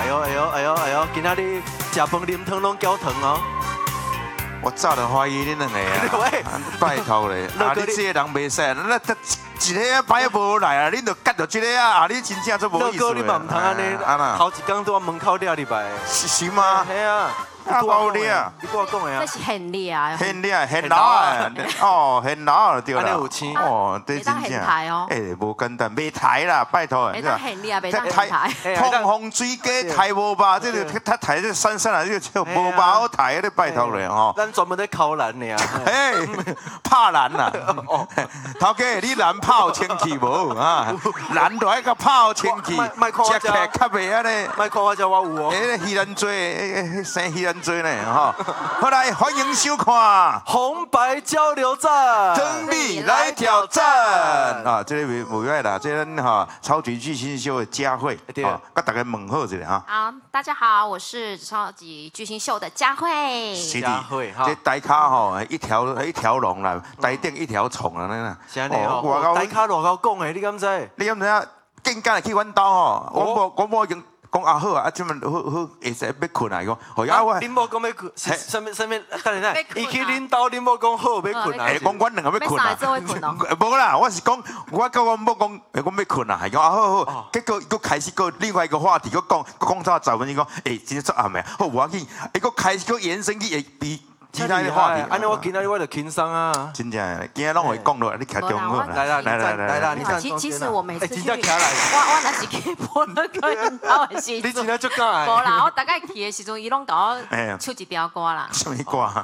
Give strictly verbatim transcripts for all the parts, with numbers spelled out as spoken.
哎呦哎呦哎呦哎呦，今仔日食饭啉汤拢搅糖哦。 我早就怀疑恁两个啊！拜托咧，啊你这个人袂使，那这一个摆无来啊，恁就夹到这个啊，啊你真正做无意思。 乐哥，你嘛唔通安尼，头一工都往门口掠入来。 是是吗？ 系啊。 啊，包你啊！ 你跟我讲的啊， 这是很厉害， 很厉害，很老啊！哦，很老对啦。 安尼有钱哦，对真正。哎，无简单，袂抬啦，拜托。 袂当很厉害，袂当很抬。 碰风水鸡抬无吧？这个他抬这山上来，这个无吧好抬的，拜托咧吼。 咱专门在敲篮的啊。 哎，拍篮啦。哦，头家，你篮泡清气无啊？篮就爱个泡清气，食起来较袂安尼。 卖看我遮我有哦。 哎，鱼人嘴，生鱼人。 追呢哈，好来欢迎收看红白交流战， 等你来挑战啊！这里无碍啦，这咱哈超级巨星秀的佳慧，啊，跟大家问候一下哈。 好，大家好，我是超级巨星秀的佳慧。 佳慧哈， 这台卡吼一条一条龙啦，台顶一条虫啊，那是安尼哦。台卡偌高讲的，你敢知？ 你敢知影？更加来去阮兜吼，我无我无用。 讲啊好啊，啊这么好好会使要困啊，讲，好呀我。 恁某讲要困，什么什么？等下等，伊去恁兜，恁某讲好要困啊。 哎，讲阮两个要困啊。 要困哦。 无啦，我是讲，我甲我某讲，我要困啊，系讲啊好好。结果又开始个另外一个话题，又讲，讲到十分钟讲，哎，今天做暗暝，好无要紧，伊个开始个延伸去比。 其他的话题， 安尼我今仔日我就轻松啊！ 真正，今日拢会讲落，你徛中好。 来啦，来来来啦，你看。 其其实我每次去， 我我那是去播那个引导的时阵。 你今仔足敢？ 无啦，我大概去的时阵，伊拢甲我唱一条歌啦。 什么歌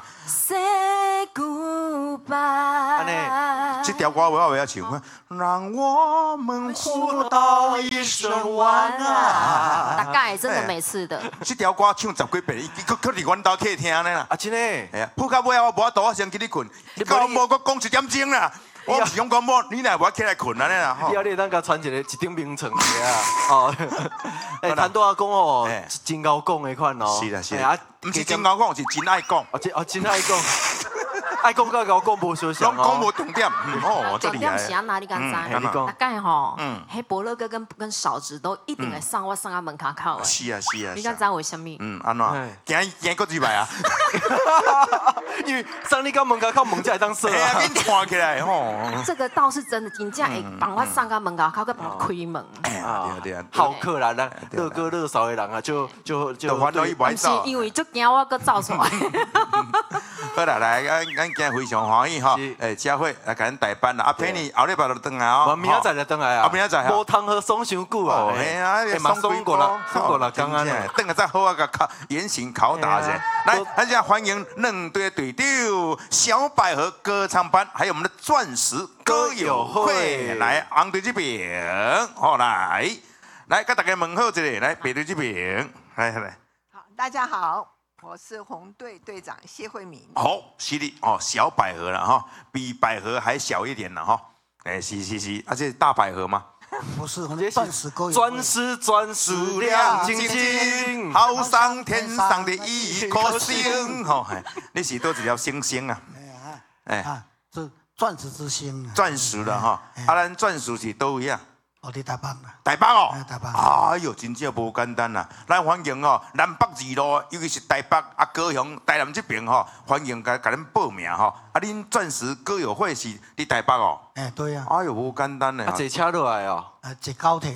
？Say goodbye。安尼，这条歌我我要唱。让我们互道一声晚安。 大概真的每次的。 这条歌唱十几遍，伊搁搁伫阮兜客厅呢啦。 啊，真诶。 铺到尾啊，我无法度，我先去你困。你讲我无，我讲一点钟啦。我是讲讲无，你若无起来困安尼啦。 以后你当甲传一个一顶名称个啊。哦。哎，谈多阿讲哦，真高讲的款哦。 是啦是啦。唔是真高讲，是真爱讲。 哦真哦真爱讲。爱讲甲高讲无相像哦。讲无重点，哦， 重点是安那？你敢知？大概吼，嗯，迄伯乐哥跟跟嫂子都一定会送我送到门口口的。 是啊是啊。 你敢知为什么？ 嗯，安怎？惊惊个几摆啊？ 因为送你到门口口门才会当说。 哎呀，给串起来吼。 这个倒是真的，真正会帮我送到门口口，佮帮我开门。 哎呀，对啊对啊。 好客啦，咱乐哥乐嫂的人啊，就就就烦恼伊袂走。 是因为就惊我佮走出来。 好啦，来，咱咱今日非常欢喜吼，诶，佳慧来甲咱代班啦，啊，陪你后礼拜就转来哦， 我明仔载就转来啊， 啊，明仔载， 无通好爽伤久啊， 哎呀， 嘛爽过了，爽过了，刚刚转来再好啊个考严刑拷打者，来，大家欢迎两队队长小百合歌唱班，还有我们的钻石歌友会，来，红队这边，好来，来，跟大家问候一下，来，白队这边，来来， 好，大家好。 我是红队队长谢慧敏。 好，是的哦，小百合了哈，比百合还小一点了哈。哎，是是是，而且大百合吗？ 不是，我们钻石歌友。 钻石钻石亮晶晶， 好像天上的一颗星。吼，你是多一条星星啊？ 哎，啊，这钻石之星。 钻石的哈，啊，咱钻石是都一样。 哦，你台北啦， 台北哦， 台北， 哎呦，真正无简单啦！咱欢迎哦，南北二路，尤其是台北啊、高雄、台南这边吼，欢迎甲甲恁报名吼。啊，恁钻石歌友会是伫台北哦？ 哎，对呀。 哎呦，无简单嘞！ 啊，坐车落来哦。 啊，坐高铁